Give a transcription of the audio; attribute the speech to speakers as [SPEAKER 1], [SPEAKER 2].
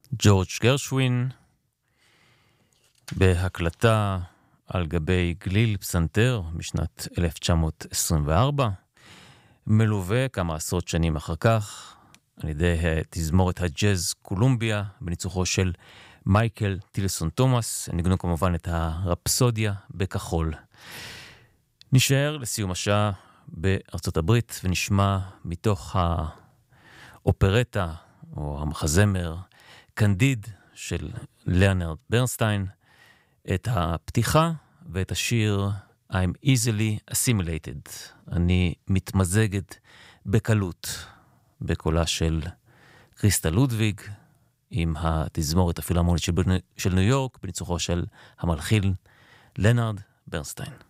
[SPEAKER 1] ג'ורג' גרשווין, בהקלטה על גבי גליל פסנתר משנת 1924, מלווה כמה עשרות שנים אחר כך על ידי תזמורת הג'אז קולומביה בניצוחו של מייקל טילסון תומאס. ניגנו כמובן את הרפסודיה בכחול. נשאר לסיום השעה בארצות הברית ונשמע מתוך האופרטה או המחזמר קנדיד של ליאונרד ברנסטיין את הפתיחה ואת השיר I'm easily assimilated. אני מתמזגת בקלות, בקולה של קריסטה לודוויג עם התזמורת הפילהרמונית של ניו יורק בניצוחו של המלחין ליאונרד ברנסטיין.